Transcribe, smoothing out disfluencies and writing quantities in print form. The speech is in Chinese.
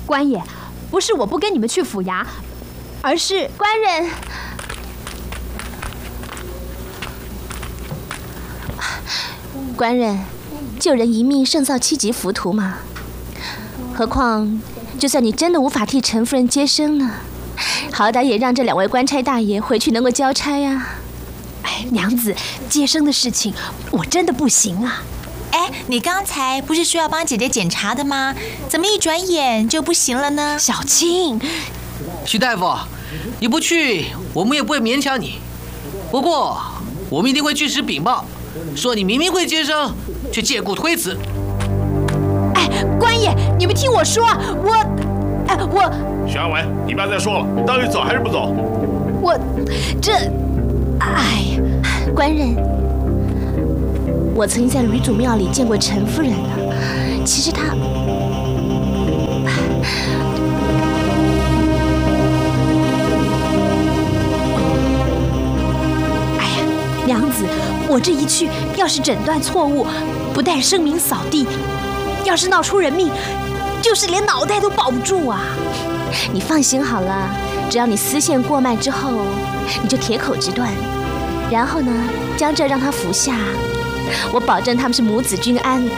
官爷，不是我不跟你们去府衙，而是官人。官人，救人一命胜造7级浮屠嘛。何况，就算你真的无法替陈夫人接生呢，好歹也让这2位官差大爷回去能够交差呀。 哎，娘子，接生的事情我真的不行啊。 哎，你刚才不是说要帮姐姐检查的吗？怎么一转眼就不行了呢？ 小青， 徐大夫，你不去，我们也不会勉强你。不过，我们一定会据实禀报，说你明明会接生，却借故推辞。 哎，官爷，你们听我说， 徐安文，你不要再说了，到底走还是不走？ 官人，我曾经在吕祖庙里见过陈夫人呢。其实她， 哎呀，娘子，我这一去，要是诊断错误，不但声名扫地，要是闹出人命，就是连脑袋都保不住啊！ 你放心好了，只要你丝线过脉之后，你就铁口直断，然后呢，将这让他服下，我保证他们是母子均安。